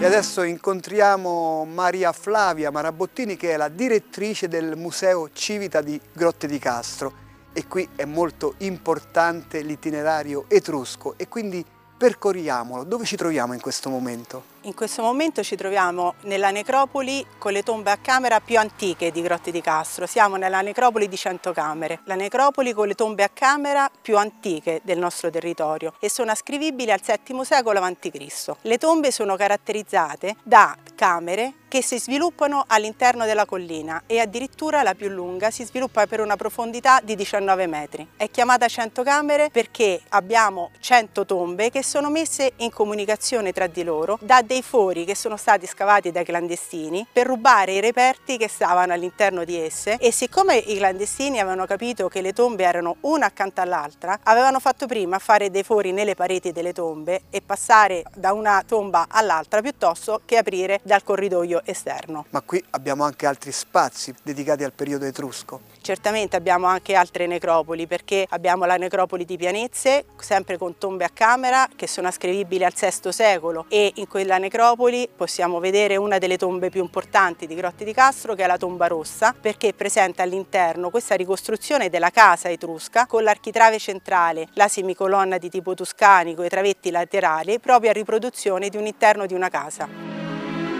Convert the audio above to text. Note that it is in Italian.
E adesso incontriamo Maria Flavia Marabottini, che è la direttrice del Museo Civita di Grotte di Castro, e qui è molto importante l'itinerario etrusco e quindi percorriamolo. Dove ci troviamo in questo momento? In questo momento ci troviamo nella necropoli con le tombe a camera più antiche di Grotte di Castro. Siamo nella necropoli di 100 camere, la necropoli con le tombe a camera più antiche del nostro territorio e sono ascrivibili al VII secolo a.C. Le tombe sono caratterizzate da camere che si sviluppano all'interno della collina e addirittura la più lunga si sviluppa per una profondità di 19 metri. È chiamata 100 camere perché abbiamo 100 tombe che sono messe in comunicazione tra di loro da dei fori che sono stati scavati dai clandestini per rubare i reperti che stavano all'interno di esse, e siccome i clandestini avevano capito che le tombe erano una accanto all'altra, avevano fatto prima a fare dei fori nelle pareti delle tombe e passare da una tomba all'altra piuttosto che aprire dal corridoio esterno. Ma qui abbiamo anche altri spazi dedicati al periodo etrusco. Certamente abbiamo anche altre necropoli, perché abbiamo la necropoli di Pianezze, sempre con tombe a camera che sono ascrivibili al VI secolo, e in quella necropoli possiamo vedere una delle tombe più importanti di Grotte di Castro, che è la tomba rossa, perché presenta all'interno questa ricostruzione della casa etrusca con l'architrave centrale, la semicolonna di tipo tuscanico e i travetti laterali, proprio a riproduzione di un interno di una casa.